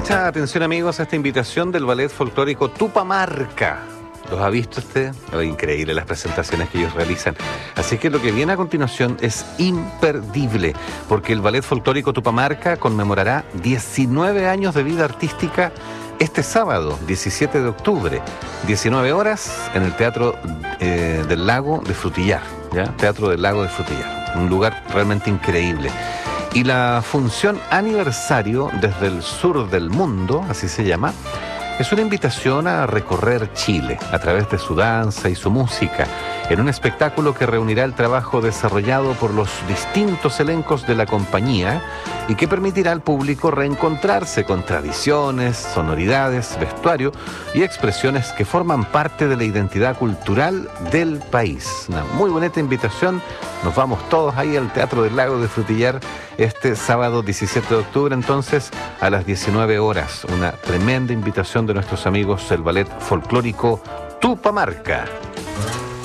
Mucha atención, amigos, a esta invitación del ballet folclórico Tupamarca. ¿Los ha visto usted? Oh, increíble las presentaciones que ellos realizan. Así que lo que viene a continuación es imperdible, porque el ballet folclórico Tupamarca conmemorará 19 años de vida artística este sábado, 17 de octubre, 19 horas, en el Teatro del Lago de Frutillar, ¿ya? Teatro del Lago de Frutillar, un lugar realmente increíble. Y la función aniversario desde el sur del mundo, así se llama, es una invitación a recorrer Chile a través de su danza y su música, en un espectáculo que reunirá el trabajo desarrollado por los distintos elencos de la compañía y que permitirá al público reencontrarse con tradiciones, sonoridades, vestuario y expresiones que forman parte de la identidad cultural del país. Una muy bonita invitación. Nos vamos todos ahí al Teatro del Lago de Frutillar este sábado 17 de octubre, entonces, a las 19 horas. Una tremenda invitación de nuestros amigos del ballet folclórico Tupamarca.